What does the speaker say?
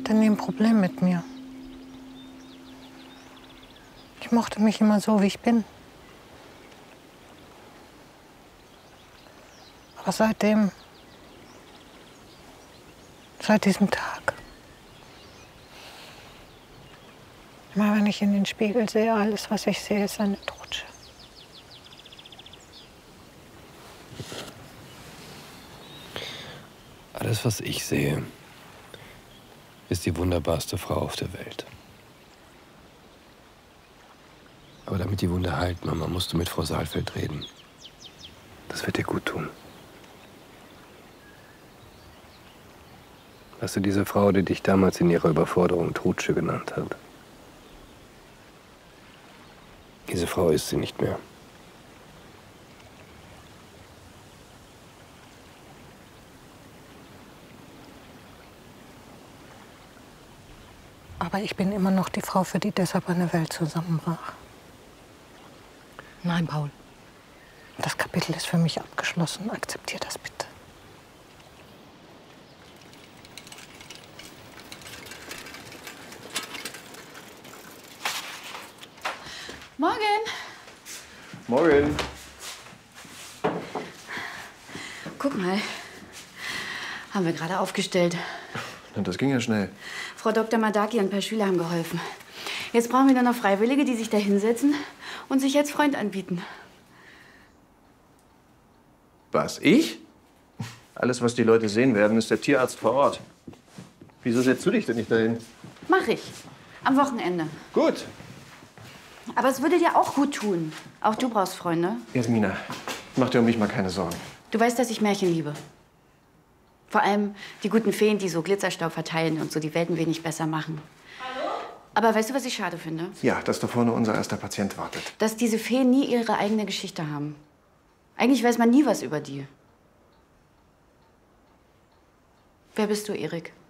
hatte nie ein Problem mit mir. Ich mochte mich immer so, wie ich bin. Aber seit diesem Tag, immer wenn ich in den Spiegel sehe, alles, was ich sehe, ist eine Trutsche. Alles, was ich sehe, ist die wunderbarste Frau auf der Welt. Aber damit die Wunde heilt, Mama, musst du mit Frau Saalfeld reden. Das wird dir gut tun. Weißt du, diese Frau, die dich damals in ihrer Überforderung Trutsche genannt hat? Diese Frau ist sie nicht mehr. Aber ich bin immer noch die Frau, für die deshalb eine Welt zusammenbrach. Nein, Paul. Das Kapitel ist für mich abgeschlossen. Akzeptier das bitte. Morgen. Morgen. Guck mal. Haben wir gerade aufgestellt. Das ging ja schnell. Frau Dr. Madaki und ein paar Schüler haben geholfen. Jetzt brauchen wir nur noch Freiwillige, die sich da hinsetzen und sich als Freund anbieten. Was, ich? Alles, was die Leute sehen werden, ist der Tierarzt vor Ort. Wieso setzt du dich denn nicht dahin? Mach ich. Am Wochenende. Gut. Aber es würde dir auch gut tun. Auch du brauchst Freunde. Jasmina, mach dir um mich mal keine Sorgen. Du weißt, dass ich Märchen liebe. Vor allem die guten Feen, die so Glitzerstaub verteilen und so die Welt ein wenig besser machen. Hallo? Aber weißt du, was ich schade finde? Ja, dass da vorne unser erster Patient wartet. Dass diese Feen nie ihre eigene Geschichte haben. Eigentlich weiß man nie was über die. Wer bist du, Erik?